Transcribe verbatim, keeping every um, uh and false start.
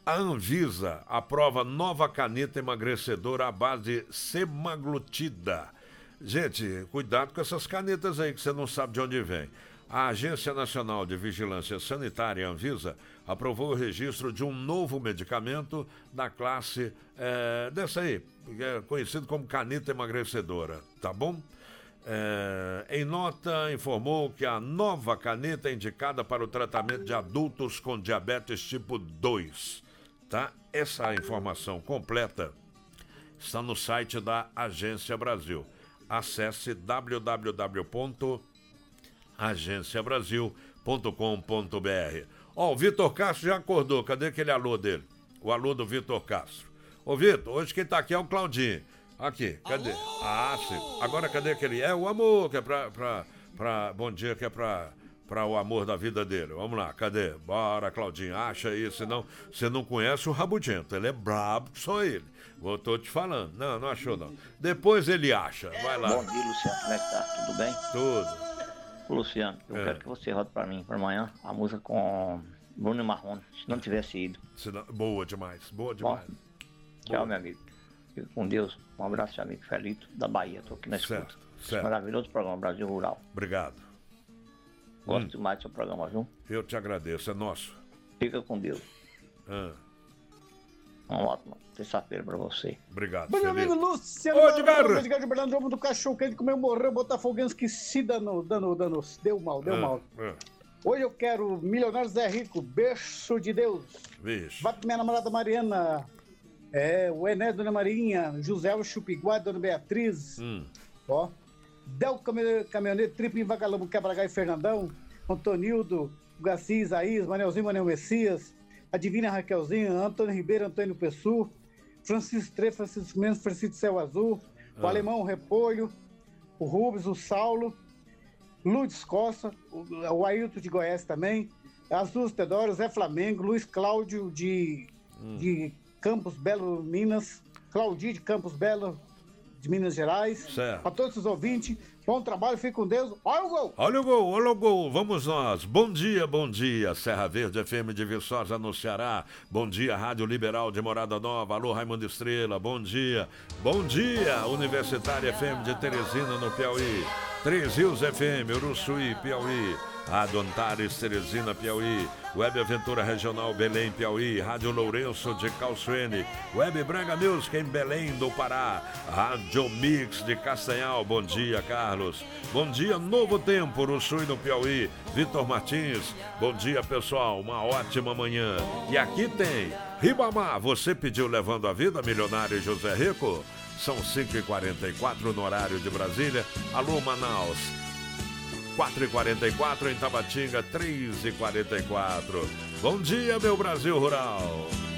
A Anvisa aprova nova caneta emagrecedora à base de semaglutida. Gente, cuidado com essas canetas aí que você não sabe de onde vem. A Agência Nacional de Vigilância Sanitária, Anvisa, aprovou o registro de um novo medicamento da classe é, dessa aí, que é conhecido como caneta emagrecedora, tá bom? É, em nota, informou que a nova caneta é indicada para o tratamento de adultos com diabetes tipo dois. Tá? Essa informação completa está no site da Agência Brasil. Acesse w w w ponto agência brasil ponto com ponto b r. Ó, o Vitor Castro já acordou. Cadê aquele alô dele? O alô do Vitor Castro. Ô, Vitor, hoje quem tá aqui é o Claudinho. Aqui, cadê? Alô? Ah, sim. Agora cadê aquele? É o amor, que é pra... pra, pra bom dia, que é pra... para o amor da vida dele. Vamos lá, cadê? Bora, Claudinho, acha aí, senão você não conhece o Rabugento, ele é brabo, só ele. Eu tô te falando. Não, não achou não. Depois ele acha, vai lá. Bom dia, Luciano, como é que tá? Tudo bem? Tudo. Ô, Luciano, eu é. quero que você roda pra mim, por amanhã, a música com Bruno e Marrone, se não tivesse ido. Não... Boa demais, boa demais. Bom, tchau, boa. Meu amigo. Fique com Deus. Um abraço, seu amigo Felito, da Bahia, tô aqui na escuta. Certo, certo. Maravilhoso programa, Brasil Rural. Obrigado. Gosto hum. mais do seu programa, viu? Eu te agradeço, é nosso. Fica com Deus. Ah. Uma ótima terça-feira pra você. Obrigado, meu amigo Luciano. Ô, Edgar! Edgar de Bernardo, jogo do cachorro quente, comeu, morreu, botafoguense que se danou, danou, danou, deu mal, deu ah, mal. Ah. Hoje eu quero Milionário Zé Rico, Berço de Deus. Vixe. Vai pra minha namorada Mariana, é, o Ené, Dona Marinha, José o Chupiguá, Dona Beatriz. Hum. Ó. Del Caminhoneiro, Tripe em Vagalume, Quebra-Gá e Fernandão, Antonildo, Gaci, Isaías, Manelzinho, Manel Messias, a Divina Raquelzinha, Antônio Ribeiro, Antônio Pessu, Francisco Tre, Francisco Mendes, Francisco Céu Azul, ah. o Alemão, o Repolho, o Rubens, o Saulo, Luiz Costa, o, o Ailton de Goiás também, Azul Teodoro, Zé Flamengo, Luiz Cláudio de, hum. de Campos Belo, Minas, Claudio de Campos Belo, de Minas Gerais, para todos os ouvintes, bom trabalho, fique com Deus, olha o gol! Olha o gol, olha o gol, vamos nós, bom dia, bom dia, Serra Verde F M de Viçosa no Ceará, bom dia, Rádio Liberal de Morada Nova, alô Raimundo Estrela, bom dia, bom dia, Universitária F M de Teresina no Piauí, Três Rios F M, Uruçuí, Piauí, Rádio Antares, Teresina, Piauí, Web Aventura Regional Belém, Piauí, Rádio Lourenço de Calçoene, Web Braga Music em Belém do Pará, Rádio Mix de Castanhal, bom dia, Carlos, bom dia, Novo Tempo, Uruçuí no Piauí, Vitor Martins, bom dia, pessoal, uma ótima manhã. E aqui tem Ribamar, você pediu Levando a Vida, Milionário José Rico, são cinco e quarenta e quatro no horário de Brasília, alô Manaus, quatro e quarenta e quatro em Tabatinga, três e quarenta e quatro. Bom dia, meu Brasil Rural.